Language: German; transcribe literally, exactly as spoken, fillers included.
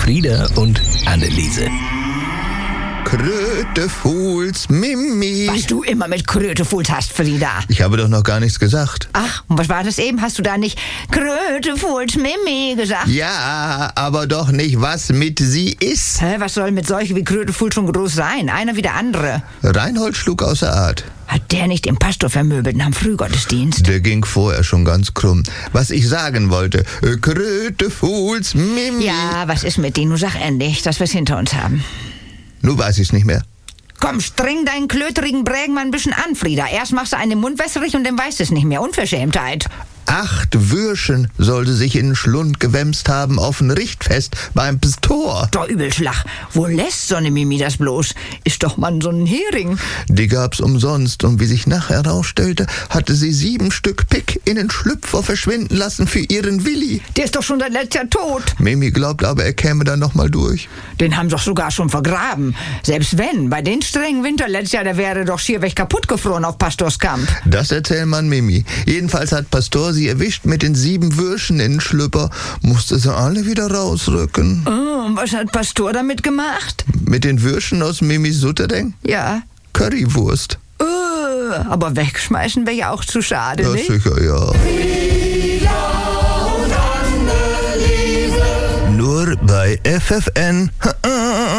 Frieda und Anneliese. Krötefuhls Mimi. Was du immer mit Krötefuhls hast, Frieda. Ich habe doch noch gar nichts gesagt. Ach, und was war das eben? Hast du da nicht Krötefuls Mimi gesagt? Ja, aber doch nicht, was mit sie ist. Hä, was soll mit solchen wie Krötefuls schon groß sein? Einer wie der andere. Reinhold schlug außer Art. Hat der nicht den Pastor vermöbelt am Frühgottesdienst? Der ging vorher schon ganz krumm. Was ich sagen wollte, äh, Krötefuls Mimi. Ja, was ist mit denen? Du sag endlich, dass wir's hinter uns haben. Nun weiß ich's nicht mehr. Komm, streng deinen klöterigen Brägen mal ein bisschen an, Frieda. Erst machst du einen Mund wässrig und dann weißt du es nicht mehr. Unverschämtheit. Acht Würschen sollte sich in den Schlund gewämst haben auf ein Richtfest beim Pastor. Doch Übelschlag. Wo lässt so eine Mimi das bloß? Ist doch mal so ein Hering. Die gab's umsonst und wie sich nachher herausstellte, hatte sie sieben Stück Pick in den Schlüpfer verschwinden lassen für ihren Willi. Der ist doch schon seit letztes Jahr tot. Mimi glaubt aber, er käme dann noch mal durch. Den haben sie doch sogar schon vergraben. Selbst wenn, bei den strengen Winter letztes Jahr, der wäre doch schier weg kaputt gefroren auf Pastorskamp. Das erzählt man Mimi. Jedenfalls hat Pastor sie erwischt mit den sieben Würschen in den Schlüpper, musste sie alle wieder rausrücken. Oh, und was hat Pastor damit gemacht? Mit den Würschen aus Mimis Sutterdeng? Ja. Currywurst. Uh, aber wegschmeißen wäre ja auch zu schade, Ja, nicht? sicher, ja. Nur bei F F N.